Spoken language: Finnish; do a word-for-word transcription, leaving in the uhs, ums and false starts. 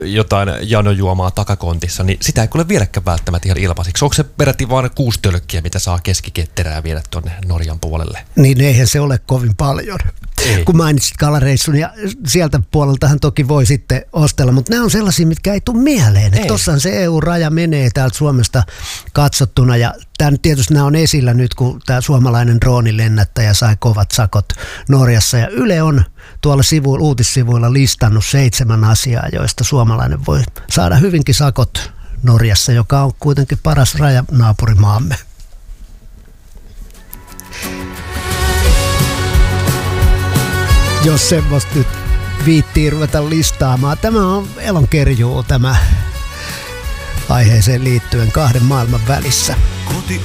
jotain janojuomaa takakontissa, niin sitä ei kuule vieläkään välttämättä ihan ilmaisiksi. Onko se peräti vain kuusi tölkkiä, mitä saa keskiketterää viedä tuonne Norjan puolelle? Niin eihän se ole kovin paljon. Ei. Kun mainitsit kalareissun, ja sieltä puoleltahan toki voi sitten ostella, mutta nämä on sellaisia, mitkä ei tule mieleen. Tuossahan se E U-raja menee täältä Suomesta katsottuna, ja tämän, tietysti nämä on esillä nyt, kun tämä suomalainen droonilennättäjä sai kovat sakot Norjassa, ja Yle on tuolla sivuilla, uutissivuilla listannut seitsemän asiaa, joista suomalainen voi saada hyvinkin sakot Norjassa, joka on kuitenkin paras rajanaapurimaamme. Jos semmoista nyt viittii ruveta listaamaan. Tämä on elonkerjuu tämä aiheeseen liittyen kahden maailman välissä.